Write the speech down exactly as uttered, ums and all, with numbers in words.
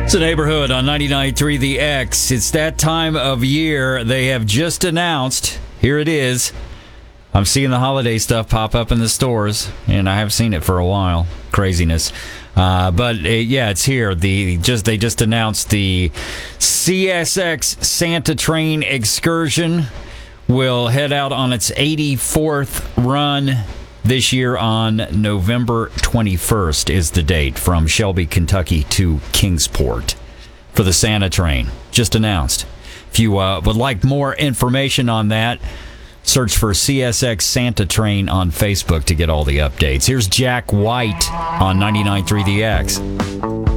It's a neighborhood on ninety-nine point three The X. It's that time of year. They have just announced, here it is. I'm seeing the holiday stuff pop up in the stores, and I have seen it for a while. Craziness. Uh, but uh, yeah, it's here. The just They just announced the C S X Santa Train excursion will head out on its eighty-fourth run this year on November twenty-first is the date, from Shelby, Kentucky to Kingsport for the Santa Train. Just announced. If you uh, would like more information on that, search for C S X Santa Train on Facebook to get all the updates. Here's Jack White on ninety-nine point three The X.